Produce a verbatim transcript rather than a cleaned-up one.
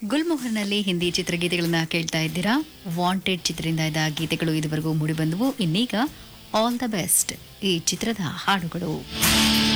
ಗುಲ್ಮೋಹರ್ನಲ್ಲಿ ಹಿಂದಿ ಚಿತ್ರಗೀತೆಗಳನ್ನ ಕೇಳ್ತಾ ಇದ್ದೀರಾ. ವಾಂಟೆಡ್ ಚಿತ್ರದಿಂದ ಇದ್ದ ಗೀತೆಗಳು ಇದುವರೆಗೂ ಮೂಡಿಬಂದವು. ಇನ್ನೀಗ ಆಲ್ ದ ಬೆಸ್ಟ್ ಈ ಚಿತ್ರದ ಹಾಡುಗಳು.